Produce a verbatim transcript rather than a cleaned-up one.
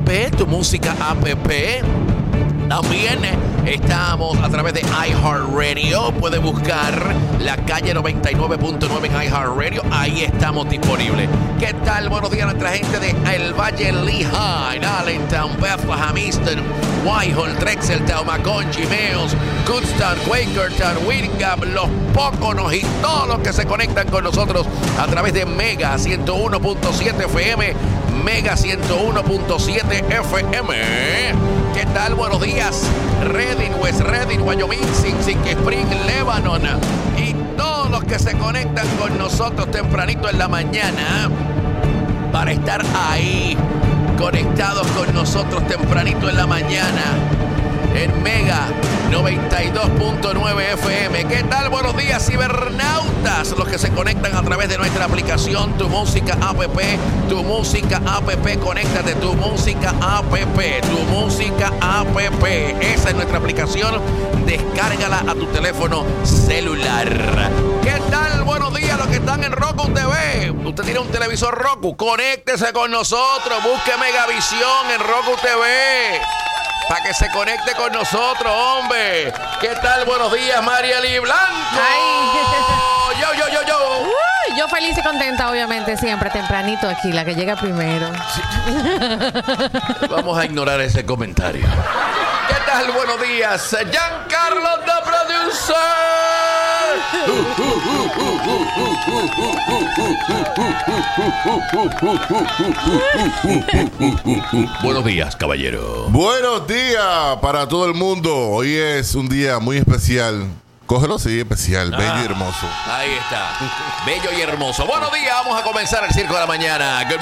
tu música app. También estamos a través de iHeartRadio. Puede buscar La Calle noventa y nueve punto nueve en iHeartRadio. Ahí estamos disponibles. ¿Qué tal? Buenos días a nuestra gente de El Valle, Lehigh, Allentown, Bethlehem, Easton, Whitehall, Drexel, Taumaconchi, Chimeos, Goodstown, Quakertown, Wingham, Los Póconos y todos los que se conectan con nosotros a través de Mega ciento uno punto siete F M. Mega ciento uno punto siete F M. ¿Qué tal? Buenos días. Redding, West Redding, Wyoming, Sing Spring, Lebanon y todos los que se conectan con nosotros tempranito en la mañana para estar ahí conectados con nosotros tempranito en la mañana en Mega noventa y dos punto nueve F M. ¿Qué tal? Buenos días, cibernautas, los que se conectan a través de nuestra aplicación Tu Música App. Tu Música App, conéctate, Tu Música App, Tu Música App. Esa es nuestra aplicación. Descárgala a tu teléfono celular. ¿Qué tal? Buenos días, los que están en Roku T V. Usted tiene un televisor Roku, conéctese con nosotros. Busque Megavisión en Roku T V. Para que se conecte con nosotros, hombre. ¿Qué tal? Buenos días, Marieli Blanco. Ay. Yo, yo, yo, yo. Uh, yo feliz y contenta, obviamente, siempre tempranito aquí, la que llega primero. Sí. Vamos a ignorar ese comentario. ¿Qué tal? Buenos días, Giancarlo the Producer. Buenos días, caballero. Buenos días para todo el mundo. Hoy es un día muy especial. Cógelo, sí, especial, ah, bello y hermoso. Ahí está, bello y hermoso. Buenos días, vamos a comenzar el Circo de la Mañana. Good